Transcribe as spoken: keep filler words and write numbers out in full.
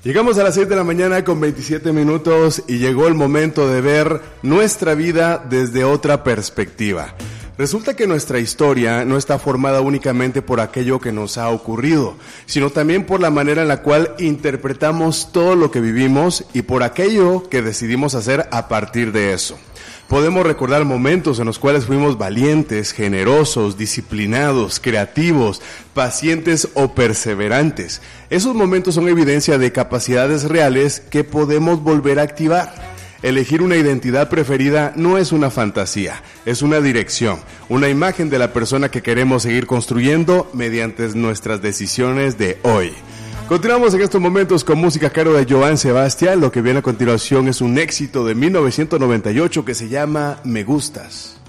Llegamos a las seis de la mañana con veintisiete minutos y llegó el momento de ver nuestra vida desde otra perspectiva. Resulta que nuestra historia no está formada únicamente por aquello que nos ha ocurrido, sino también por la manera en la cual interpretamos todo lo que vivimos y por aquello que decidimos hacer a partir de eso. Podemos recordar momentos en los cuales fuimos valientes, generosos, disciplinados, creativos, pacientes o perseverantes. Esos momentos son evidencia de capacidades reales que podemos volver a activar. Elegir una identidad preferida no es una fantasía, es una dirección, una imagen de la persona que queremos seguir construyendo mediante nuestras decisiones de hoy. Continuamos en estos momentos con música a cargo de Joan Sebastián. Lo que viene a continuación es un éxito de mil novecientos noventa y ocho que se llama Me Gustas.